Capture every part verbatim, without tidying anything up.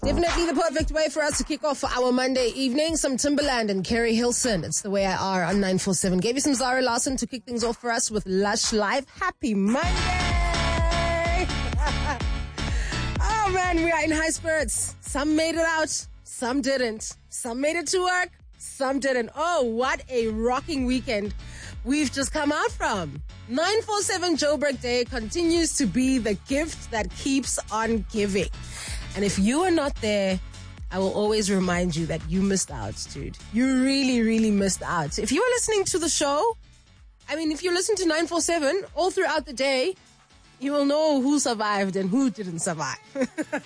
Definitely the perfect way for us to kick off our Monday evening. Some Timberland and Kerry Hilson. It's The Way I Are on nine four seven. Gave you some Zara Larson to kick things off for us with Lush Live. Happy Monday! Oh man, we are in high spirits. Some made it out, some didn't. Some made it to work, some didn't. Oh, what a rocking weekend we've just come out from. nine four seven Joburg Day continues to be the gift that keeps on giving. And if you are not there, I will always remind you that you missed out, dude. You really, really missed out. If you are listening to the show, I mean, if you listen to nine four seven all throughout the day, you will know who survived and who didn't survive. Those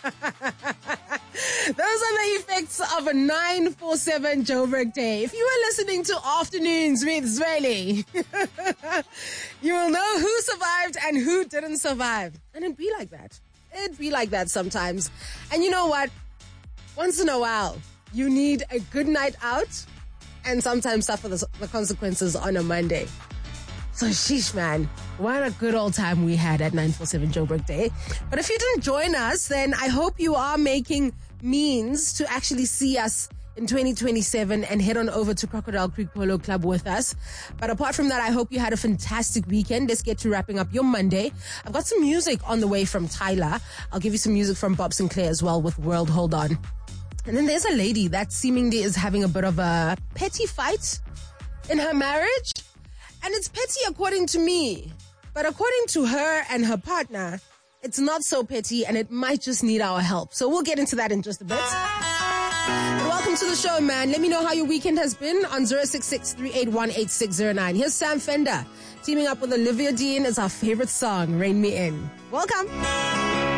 are the effects of a nine four seven Joburg Day. If you are listening to Afternoons with Zweli, you will know who survived and who didn't survive. And it'd be like that. It'd be like that sometimes. And you know what? Once in a while, you need a good night out and sometimes suffer the, the consequences on a Monday. So sheesh, man, what a good old time we had at nine four seven Joburg Day. But if you didn't join us, then I hope you are making means to actually see us in twenty twenty-seven and head on over to Crocodile Creek Polo Club with us. But apart from that, I hope you had a fantastic weekend. Let's get to wrapping up your Monday. I've got some music on the way from Tyler. I'll give you some music from Bob Sinclair as well with World Hold On. And then there's a lady that seemingly is having a bit of a petty fight in her marriage. And it's petty according to me. But according to her and her partner, it's not so petty and it might just need our help. So we'll get into that in just a bit. But welcome to the show, man. Let me know how your weekend has been on zero six six, three eight one, eight six zero nine. Here's Sam Fender teaming up with Olivia Dean as our favorite song, Rain Me In. Welcome.